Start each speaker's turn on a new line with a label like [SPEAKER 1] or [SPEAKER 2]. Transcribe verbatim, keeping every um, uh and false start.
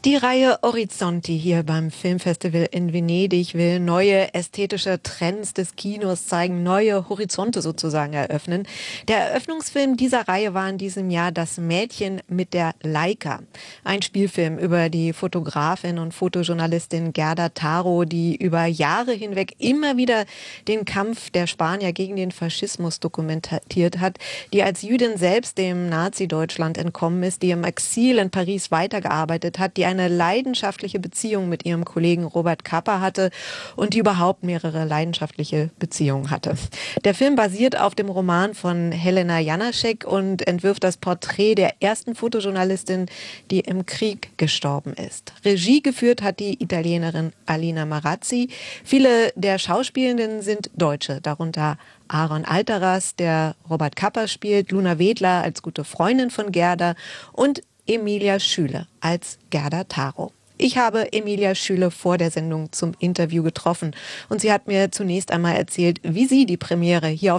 [SPEAKER 1] Die Reihe Orizzonti hier beim Filmfestival in Venedig will neue ästhetische Trends des Kinos zeigen, neue Horizonte sozusagen eröffnen. Der Eröffnungsfilm dieser Reihe war in diesem Jahr Das Mädchen mit der Leica. Ein Spielfilm über die Fotografin und Fotojournalistin Gerda Taro, die über Jahre hinweg immer wieder den Kampf der Spanier gegen den Faschismus dokumentiert hat, die als Jüdin selbst dem Nazi-Deutschland entkommen ist, die im Exil in Paris weitergearbeitet hat, die eine leidenschaftliche Beziehung mit ihrem Kollegen Robert Capa hatte und die überhaupt mehrere leidenschaftliche Beziehungen hatte. Der Film basiert auf dem Roman von Helena Janáček und entwirft das Porträt der ersten Fotojournalistin, die im Krieg gestorben ist. Regie geführt hat die Italienerin Alina Marazzi. Viele der Schauspielenden sind Deutsche, darunter Aaron Alteras, der Robert Capa spielt, Luna Wedler als gute Freundin von Gerda und Emilia Schüle als Gerda Taro. Ich habe Emilia Schüle vor der Sendung zum Interview getroffen und sie hat mir zunächst einmal erzählt, wie sie die Premiere hier auf